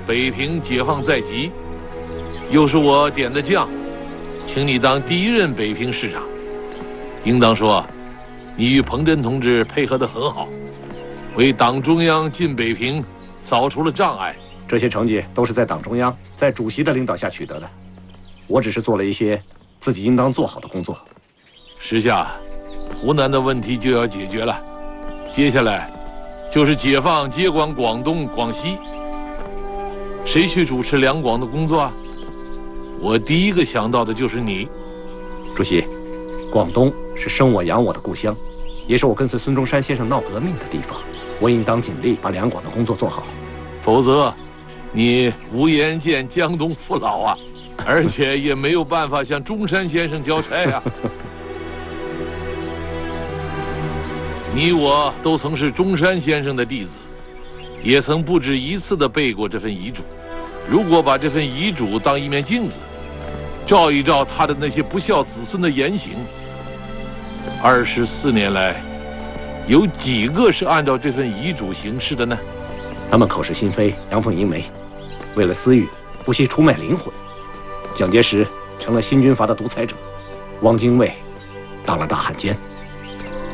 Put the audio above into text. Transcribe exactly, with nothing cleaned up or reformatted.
北平解放在即，又是我点的将，请你当第一任北平市长。应当说，你与彭真同志配合得很好，为党中央进北平扫除了障碍。 这些成绩都是在党中央、在主席的领导下取得的，我只是做了一些自己应当做好的工作。 时下，湖南的问题就要解决了，接下来就是解放接管广东、广西。谁去主持两广的工作啊？我第一个想到的就是你。 主席，广东是生我养我的故乡，也是我跟随孙中山先生闹革命的地方，我应当尽力把两广的工作做好。 否则，你无颜见江东父老啊，而且也没有办法向中山先生交差啊。你我都曾是中山先生的弟子，也曾不止一次地背过这份遗嘱。如果把这份遗嘱当一面镜子，照一照他的那些不孝子孙的言行，二十四年来，有几个是按照这份遗嘱行事的呢？ 他们口是心非，阳奉阴违，为了私欲，不惜出卖灵魂。蒋介石成了新军阀的独裁者，汪精卫当了大汉奸。